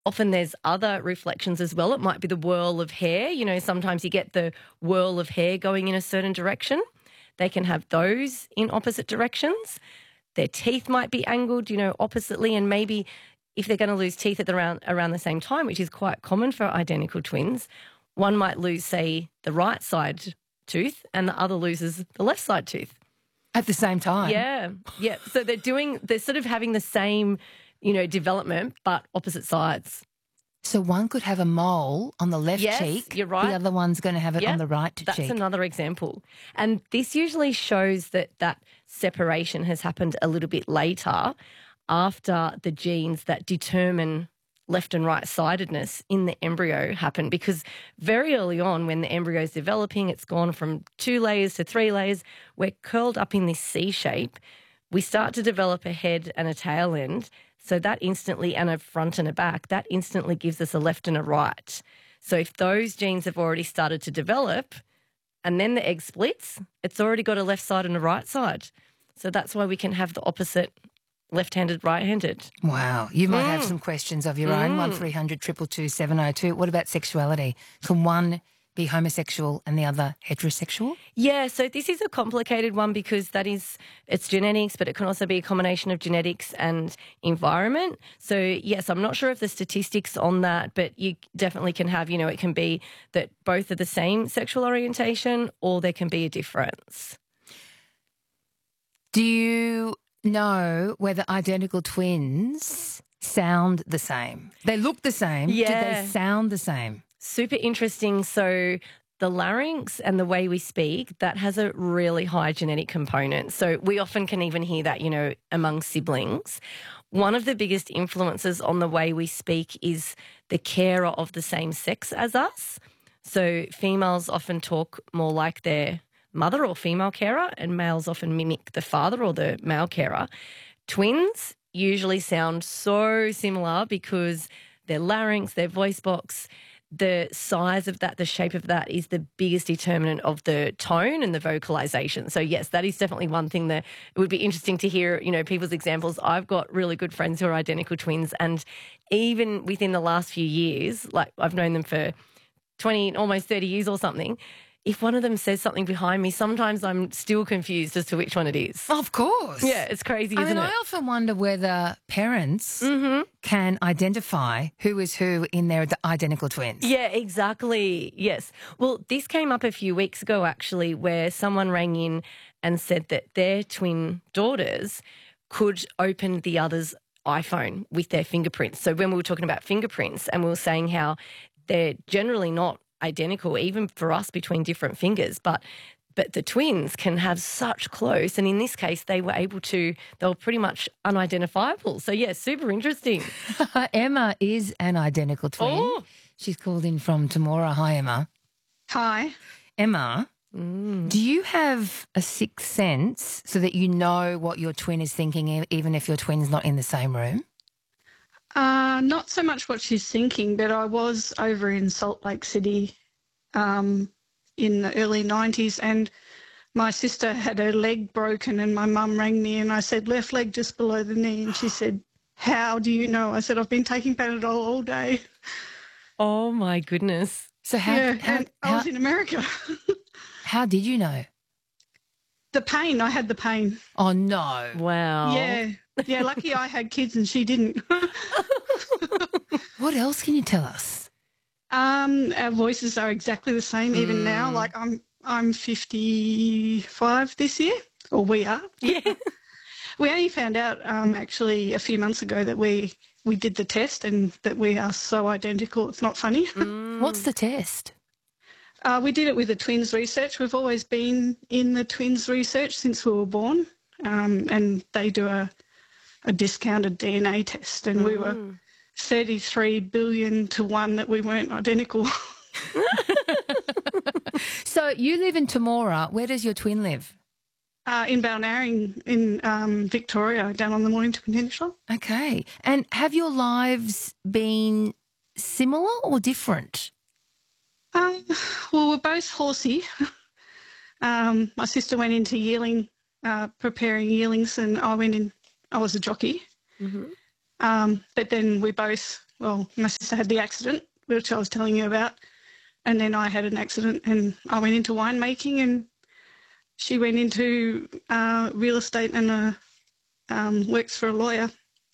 Often there's other reflections as well. It might be the whirl of hair. You know, sometimes you get the whirl of hair going in a certain direction. They can have those in opposite directions. Their teeth might be angled, you know, oppositely, and maybe if they're going to lose teeth at around the same time, which is quite common for identical twins, one might lose, say, the right side tooth and the other loses the left side tooth. At the same time? Yeah. So they're sort of having the same, you know, development but opposite sides. So one could have a mole on the left cheek. You're right. The other one's going to have it on the right cheek. That's another example. And this usually shows that separation has happened a little bit later after the genes that determine left and right-sidedness in the embryo happen, because very early on when the embryo is developing, it's gone from 2 layers to 3 layers. We're curled up in this C shape. We start to develop a head and a tail end. So that instantly, and a front and a back, that instantly gives us a left and a right. So if those genes have already started to develop and then the egg splits, it's already got a left side and a right side. So that's why we can have the opposite left-handed, right-handed. Wow. You might have some questions of your own. 1300 222 702. What about sexuality? Can one be homosexual and the other heterosexual? Yeah, so this is a complicated one because it's genetics, but it can also be a combination of genetics and environment. So, yes, I'm not sure of the statistics on that, but you definitely can have, you know, it can be that both are the same sexual orientation or there can be a difference. Do you know whether identical twins sound the same? They look the same. Yeah. Do they sound the same? Super interesting. So the larynx and the way we speak, that has a really high genetic component. So we often can even hear that, you know, among siblings. One of the biggest influences on the way we speak is the carer of the same sex as us. So females often talk more like their mother or female carer, and males often mimic the father or the male carer. Twins usually sound so similar because their larynx, their voice box, the size of that, the shape of that is the biggest determinant of the tone and the vocalization. So, yes, that is definitely one thing that it would be interesting to hear, you know, people's examples. I've got really good friends who are identical twins, and even within the last few years, like I've known them for 20, almost 30 years or something, if one of them says something behind me, sometimes I'm still confused as to which one it is. Of course. Yeah, it's crazy, isn't it? I often wonder whether parents can identify who is who in their identical twins. Yeah, exactly. Yes. Well, this came up a few weeks ago, actually, where someone rang in and said that their twin daughters could open the other's iPhone with their fingerprints. So when we were talking about fingerprints and we were saying how they're generally not identical, even for us between different fingers, but the twins can have such close, and in this case they were pretty much unidentifiable. So yeah, super interesting. Emma is an identical twin. Oh. She's called in from Temora. Hi, Emma. Hi. Emma, do you have a sixth sense so that you know what your twin is thinking even if your twin's not in the same room? Not so much what she's thinking, but I was over in Salt Lake City in the early 90s, and my sister had her leg broken, and my mum rang me and I said, left leg just below the knee, and she said, how do you know? I said, I've been taking Panadol all day. Oh, my goodness. So I was in America. How did you know? The pain. I had the pain. Oh, no. Wow. Yeah, lucky I had kids and she didn't. What else can you tell us? Our voices are exactly the same even now. Like I'm 55 this year, or we are. Yeah. We only found out actually a few months ago that we did the test and that we are so identical. It's not funny. What's the test? We did it with the twins research. We've always been in the twins research since we were born, and they do a discounted DNA test, and we were 33 billion to 1 that we weren't identical. So you live in Temora. Where does your twin live? In Balnarring in Victoria, down on the Mornington Peninsula. Okay. And have your lives been similar or different? Well, we're both horsey. My sister went into yearling, preparing yearlings, and I was a jockey. But then we both my sister had the accident, which I was telling you about, and then I had an accident and I went into winemaking, and she went into real estate and works for a lawyer.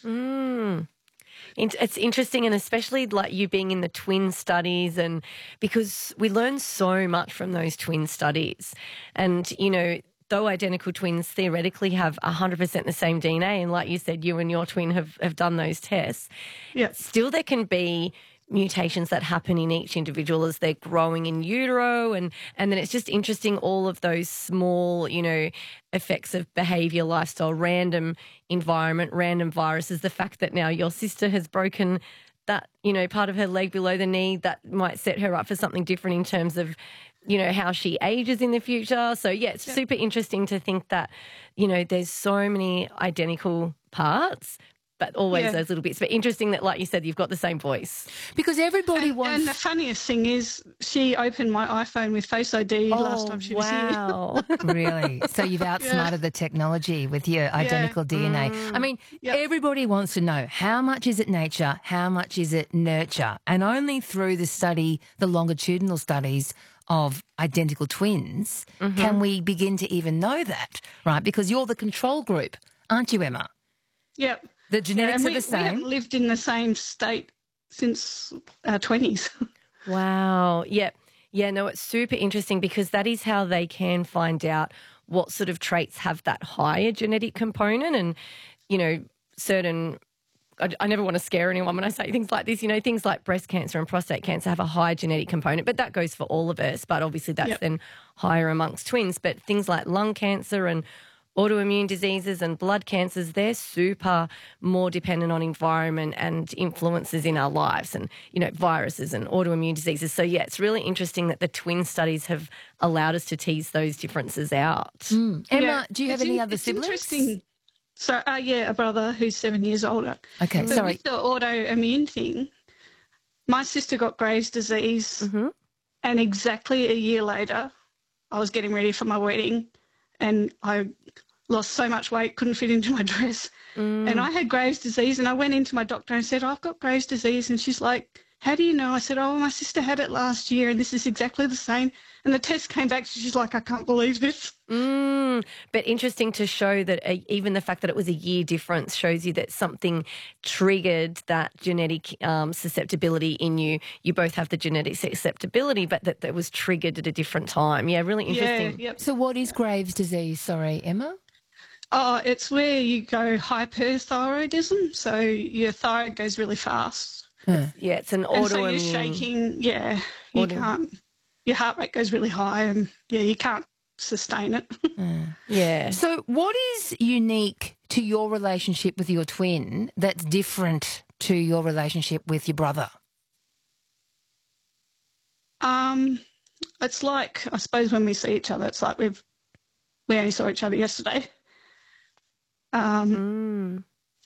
It's interesting, and especially like you being in the twin studies, and because we learn so much from those twin studies. And, you know, though identical twins theoretically have 100% the same DNA, and like you said, you and your twin have done those tests, still there can be mutations that happen in each individual as they're growing in utero, and then it's just interesting, all of those small, you know, effects of behaviour, lifestyle, random environment, random viruses, the fact that now your sister has broken that, you know, part of her leg below the knee, that might set her up for something different in terms of, you know, how she ages in the future. So, yeah, it's super interesting to think that, you know, there's so many identical parts, but always those little bits. But interesting that, like you said, you've got the same voice. Because everybody wants... And the funniest thing is she opened my iPhone with Face ID last time she was here. Really? So you've outsmarted the technology with your identical DNA. I mean, everybody wants to know, how much is it nature, how much is it nurture? And only through the longitudinal studies of identical twins can we begin to even know that, right? Because you're the control group, aren't you, Emma? Yep. The genetics are the same. We haven't lived in the same state since our 20s. Wow. Yep. Yeah, no, it's super interesting, because that is how they can find out what sort of traits have that higher genetic component. And, you know, certain... I never want to scare anyone when I say things like this. You know, things like breast cancer and prostate cancer have a high genetic component, but that goes for all of us. But obviously that's then higher amongst twins. But things like lung cancer and autoimmune diseases and blood cancers, they're super more dependent on environment and influences in our lives, and, you know, viruses and autoimmune diseases. So, yeah, it's really interesting that the twin studies have allowed us to tease those differences out. Emma, do you have any other siblings? Interesting. So, a brother who's 7 years older. Okay, but sorry. with the autoimmune thing, my sister got Graves' disease, and exactly a year later, I was getting ready for my wedding, and I lost so much weight, couldn't fit into my dress. And I had Graves' disease, and I went into my doctor and said, I've got Graves' disease. And she's like, how do you know? I said, my sister had it last year, and this is exactly the same. And the test came back, she's like, I can't believe this. But interesting to show that even the fact that it was a year difference shows you that something triggered that genetic susceptibility in you. You both have the genetic susceptibility, but that was triggered at a different time. Yeah, really interesting. Yeah, So what is Graves' disease, sorry, Emma? Oh, it's where you go hyperthyroidism, so your thyroid goes really fast. Yeah, it's an autoimmune. So you're shaking, you can't, your heart rate goes really high, and, you can't sustain it. Yeah. So what is unique to your relationship with your twin that's different to your relationship with your brother? It's like, I suppose when we see each other, it's like we only saw each other yesterday. And,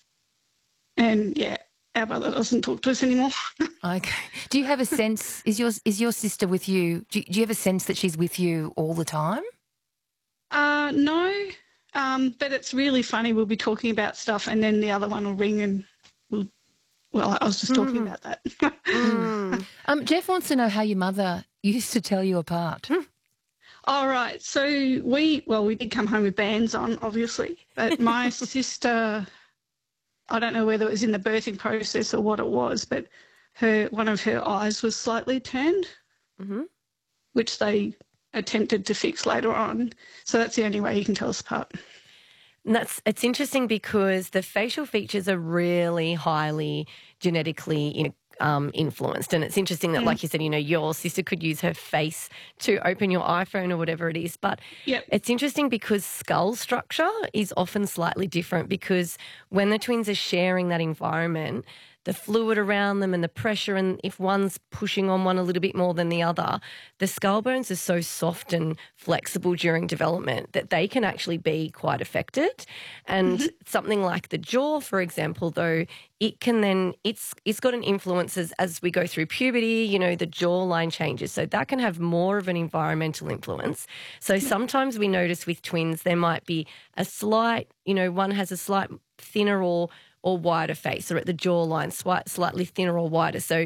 our brother doesn't talk to us anymore. Okay. Do you have a sense, is your sister with you, do you have a sense that she's with you all the time? No, but it's really funny. We'll be talking about stuff, and then the other one will ring, and I was just talking about that. Jeff wants to know how your mother used to tell you apart. All right. So we did come home with bands on, obviously, but my sister, I don't know whether it was in the birthing process or what it was, but one of her eyes was slightly turned, which they attempted to fix later on. So that's the only way you can tell us apart. And it's interesting because the facial features are really highly genetically influenced. And it's interesting that, like you said, your sister could use her face to open your iPhone or whatever it is. But it's interesting because skull structure is often slightly different, because when the twins are sharing that environment, the fluid around them and the pressure, and if one's pushing on one a little bit more than the other, the skull bones are so soft and flexible during development that they can actually be quite affected. And something like the jaw, for example, though, it can then, it's got an influence as we go through puberty, the jawline changes. So that can have more of an environmental influence. So sometimes we notice with twins there might be a slight, one has a slight thinner or or wider face, or at the jawline, slightly thinner or wider. So